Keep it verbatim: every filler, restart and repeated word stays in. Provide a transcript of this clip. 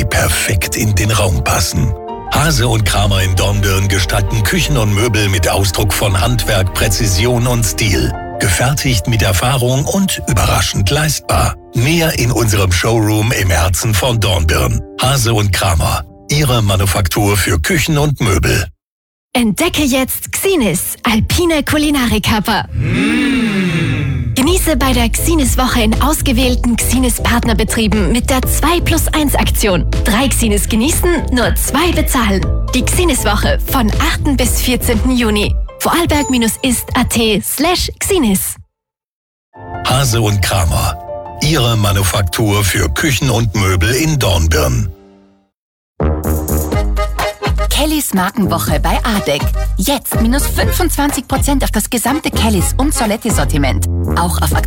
die perfekt in den Raum passen. Hase und Kramer in Dornbirn gestalten Küchen und Möbel mit Ausdruck von Handwerk, Präzision und Stil. Gefertigt mit Erfahrung und überraschend leistbar. Mehr in unserem Showroom im Herzen von Dornbirn. Hase und Kramer, Ihre Manufaktur für Küchen und Möbel. Entdecke jetzt Xinis, alpine Kulinarikkörper. Mm. Genieße bei der Xinis-Woche in ausgewählten Xinis-Partnerbetrieben mit der zwei plus eins Aktion. Drei Xinis genießen, nur zwei bezahlen. Die Xinis-Woche von achten bis vierzehnten Juni. Vorarlberg-ist.at slash Xinis. Hase und Kramer, Ihre Manufaktur für Küchen und Möbel in Dornbirn. Kellys Markenwoche bei Adek. Jetzt minus fünfundzwanzig Prozent auf das gesamte Kellys und Solette-Sortiment. Auch auf